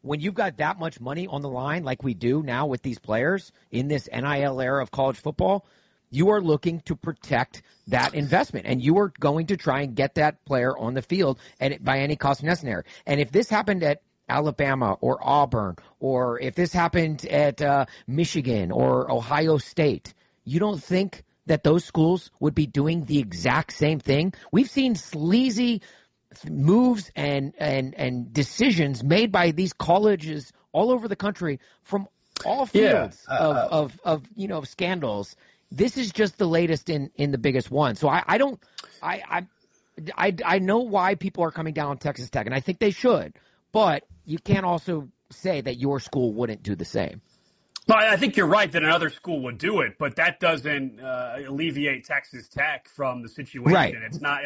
when you've got that much money on the line like we do now with these players in this NIL era of college football, you are looking to protect that investment, and you are going to try and get that player on the field by any cost necessary. And if this happened at Alabama or Auburn, or if this happened at Michigan or Ohio State, you don't think that those schools would be doing the exact same thing? We've seen sleazy moves and decisions made by these colleges all over the country from all fields of scandals. This is just the latest in the biggest one. So I know why people are coming down on Texas Tech, and I think they should, but you can't also say that your school wouldn't do the same. Well, I think you're right that another school would do it, but that doesn't alleviate Texas Tech from the situation. Right. It's not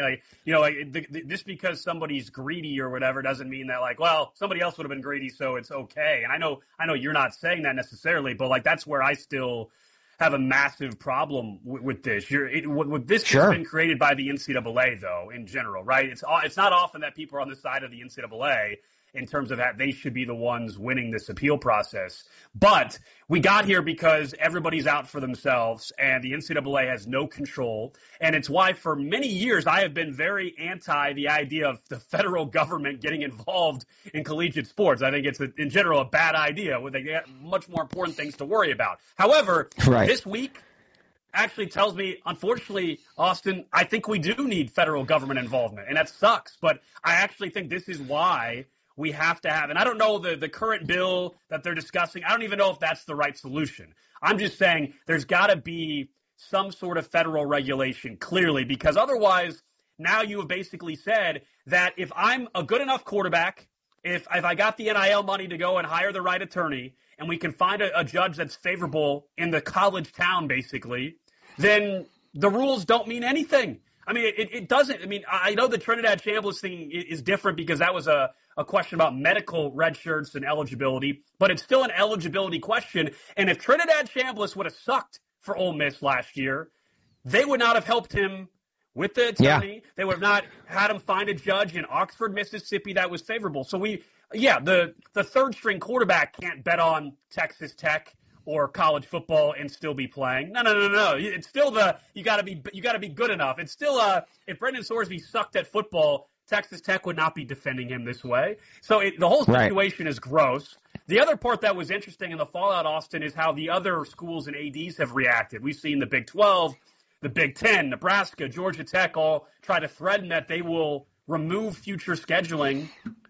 just because somebody's greedy or whatever doesn't mean that somebody else would have been greedy, so it's okay. And I know you're not saying that necessarily, but that's where I still have a massive problem with this. This has been created by the NCAA, though, in general, right? It's not often that people are on the side of the NCAA in terms of that they should be the ones winning this appeal process. But we got here because everybody's out for themselves and the NCAA has no control. And it's why for many years I have been very anti the idea of the federal government getting involved in collegiate sports. I think it's, in general, a bad idea when they get much more important things to worry about. However, This week actually tells me, unfortunately, Austin, I think we do need federal government involvement. And that sucks. But I actually think this is why we have to have, and I don't know the current bill that they're discussing. I don't even know if that's the right solution. I'm just saying there's got to be some sort of federal regulation, clearly, because otherwise now you have basically said that if I'm a good enough quarterback, if I got the NIL money to go and hire the right attorney, and we can find a judge that's favorable in the college town, basically, then the rules don't mean anything. I mean, it doesn't. I mean, I know the Trinidad Chambliss thing is different because that was a question about medical red shirts and eligibility, but it's still an eligibility question. And if Trinidad Chambliss would have sucked for Ole Miss last year, they would not have helped him with the attorney. Yeah. They would have not had him find a judge in Oxford, Mississippi that was favorable. So the third string quarterback can't bet on Texas Tech or college football and still be playing. No. It's still you got to be good enough. It's still if Brendan Sorsby sucked at football, Texas Tech would not be defending him this way. So the whole situation is gross. The other part that was interesting in the fallout, Austin, is how the other schools and ADs have reacted. We've seen the Big 12, the Big 10, Nebraska, Georgia Tech all try to threaten that they will remove future scheduling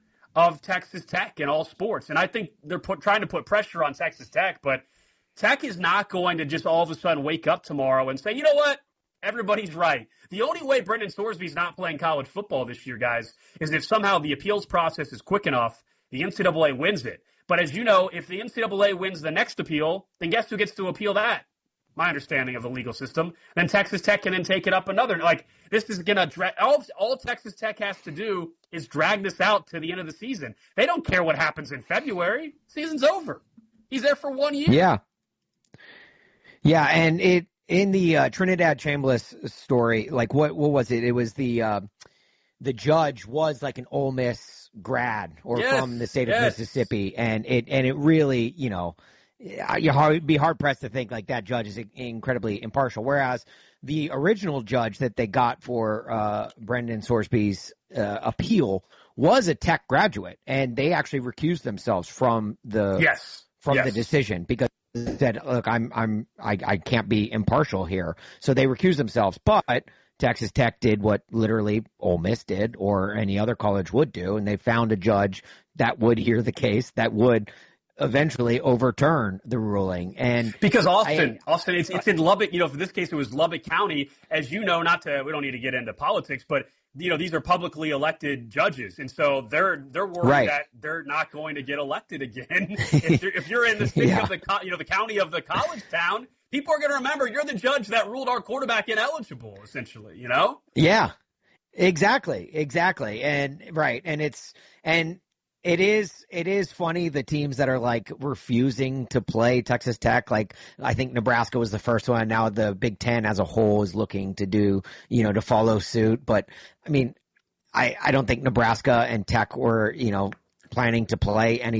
of Texas Tech in all sports. And I think they're trying to put pressure on Texas Tech, but Tech is not going to just all of a sudden wake up tomorrow and say, you know what? Everybody's right. The only way Brendan Sorsby's not playing college football this year, guys, is if somehow the appeals process is quick enough, the NCAA wins it. But as you know, if the NCAA wins the next appeal, then guess who gets to appeal that? My understanding of the legal system. Then Texas Tech can then take it up another. This is going to drag. All Texas Tech has to do is drag this out to the end of the season. They don't care what happens in February. Season's over. He's there for 1 year. Yeah. Yeah, and in the Trinidad Chambliss story, what was it? It was the judge was like an Ole Miss grad or from the state of Mississippi, and it really, you'd be hard pressed to think like that judge is incredibly impartial. Whereas the original judge that they got for Brendan Sorsby's appeal was a Tech graduate, and they actually recused themselves from the decision because said, look, I can't be impartial here. So they recused themselves. But Texas Tech did what literally Ole Miss did or any other college would do, and they found a judge that would hear the case, that would eventually overturn the ruling. And because Austin, it's in Lubbock. For this case, it was Lubbock County. As you know, we don't need to get into politics, but these are publicly elected judges, and so they're worried that they're not going to get elected again. if you're in the state of the county of the college town, people are going to remember you're the judge that ruled our quarterback ineligible, essentially. Yeah, exactly, and it is funny, the teams that are refusing to play Texas Tech. I think Nebraska was the first one. Now the Big Ten as a whole is looking to do, to follow suit. But I mean, I don't think Nebraska and Tech were, planning to play any